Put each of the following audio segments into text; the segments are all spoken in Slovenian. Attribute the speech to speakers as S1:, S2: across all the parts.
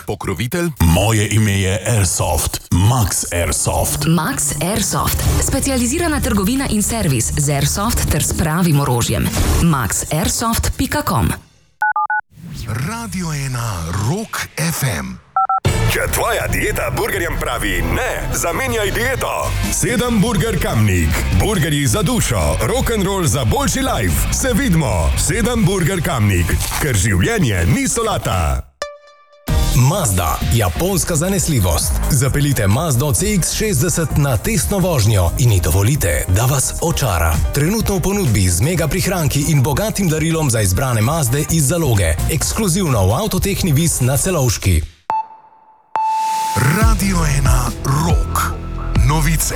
S1: pokrovitelj. Moje ime je Airsoft. Max Airsoft.
S2: Max Airsoft. Specializirana trgovina in servis z Airsoft ter s pravim orožjem. maxairsoft.com.
S1: Radio 1 Rock FM.
S3: Če tvoja dieta burgerjem pravi ne, zamenjaj dieto. 7 Burger Kamnik. Burgerji za dušo, rock'n'roll za boljši life. Se vidimo. 7 Burger Kamnik. Ker življenje ni solata.
S4: Mazda, japonska zanesljivost. Zapeljite Mazdo CX-60 na testno vožnjo in ji dovolite, da vas očara. Trenutno v ponudbi z mega prihranki in bogatim darilom za izbrane Mazde iz zaloge. Ekskluzivno v Avtotehni Vis na Celovški.
S1: Radio 1 Rock. Novice.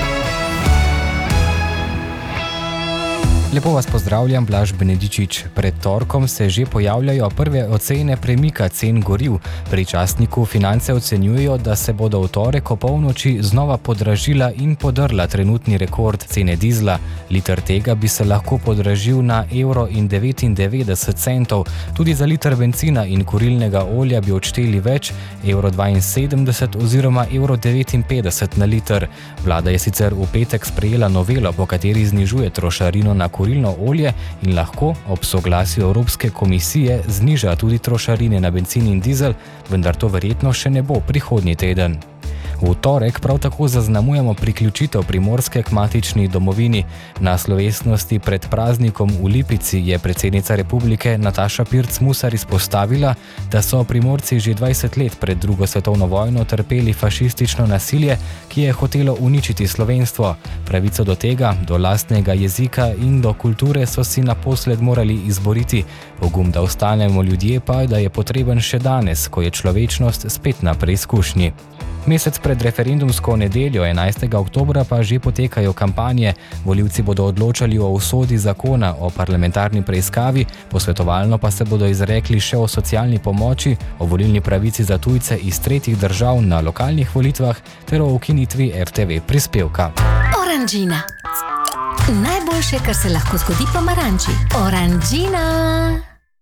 S5: Lepo vas pozdravljam, Blaž Benedičič. Pred torkom se že pojavljajo prve ocene premika cen goriv. Pri časniku Finance ocenjujejo, da se bodo v torek o polnoči znova podražila in podrla trenutni rekord cene dizla. Liter tega bi se lahko podražil na €1,99. Tudi za liter bencina in kurilnega olja bi odšteli več, €1,72 oziroma €1,59 na liter. Vlada je sicer v petek sprejela novelo, po kateri znižuje trošarino na kurilno olje in lahko ob soglasju Evropske komisije zniža tudi trošarine na bencin in dizel, vendar to verjetno še ne bo prihodnji teden. V torek prav tako zaznamujemo priključitev Primorske k matični domovini. Na slovesnosti pred praznikom v Lipici je predsednica republike Nataša Pirc Musar izpostavila, da so Primorci že 20 let pred drugo svetovno vojno trpeli fašistično nasilje, ki je hotelo uničiti slovenstvo. Pravico do tega, do lastnega jezika in do kulture so si naposled morali izboriti. Pogum, da ostanemo ljudje, pa da je potreben še danes, ko je človečnost spet na preizkušnji. Mesec pred referendumsko nedeljo 11. oktobra pa že potekajo kampanje. Volivci bodo odločali o usodi zakona o parlamentarni preiskavi, posvetovalno pa se bodo izrekli še o socialni pomoči, o volilni pravici za tujce iz tretjih držav na lokalnih volitvah ter o ukinitvi RTV prispevka.
S6: Oranžina. Najboljše, kar se lahko zgodi pomaranči. Oranžina.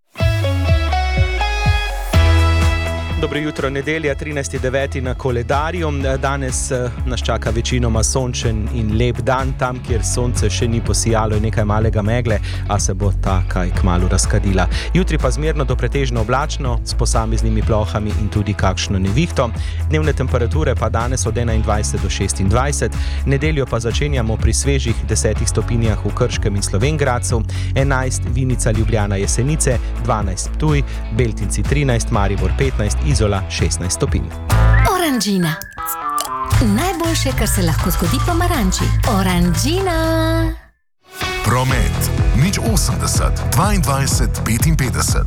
S7: Dobro jutro, nedelja, 13.9. na koledarju. Danes nas čaka večinoma sončen in lep dan. Tam, kjer sonce še ni posijalo, je nekaj malega megle, a se bo ta kaj kmalu razkadila. Jutri pa zmerno do pretežno oblačno, s posameznimi plohami in tudi kakšno nevihto. Dnevne temperature pa danes od 21 do 26. Nedeljo pa začenjamo pri svežih 10 stopinjah v Krškem in Slovenj Gradcu, 11 Vinica, Ljubljana, Jesenice, 12 Ptuj, Beltinci 13, Maribor 15, Izola 16 stopinj.
S6: Oranžina. Najboljše, kar se lahko zgodi pomaranči. Oranžina.
S1: Promet. 080 22 55.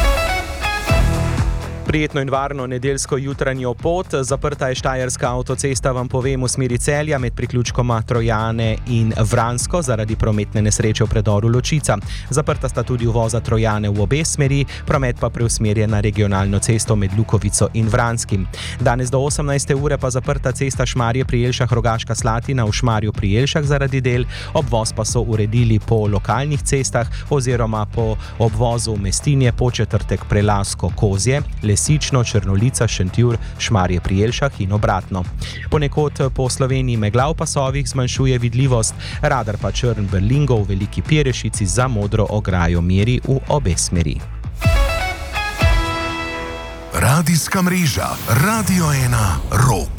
S7: Prijetno in varno nedeljsko jutranjo pot. Zaprta je Štajerska avtocesta, vam povem, v smeri Celja med priključkoma Trojane in Vransko zaradi prometne nesreče v predoru Ločica. Zaprta sta tudi uvoza Trojane v obe smeri, promet pa preusmerjen na regionalno cesto med Lukovico in Vranskim. Danes do 18. ure pa zaprta cesta Šmarje pri Jelšah Rogaška Slatina v Šmarju pri Jelšah zaradi del, obvoz pa so uredili po lokalnih cestah oziroma po obvozu v Mestinje, Početrtek, Prelasko, Kozje, Lesično, Črnolica, Šentjur, Šmarje pri Jelšah in obratno. Ponekod po Sloveniji megla v pasovih zmanjšuje vidljivost, radar pa črn berlingov v Veliki Pirešici za modro ograjo meri v obe smeri.
S1: Radijska mreža Radio 1 Rock.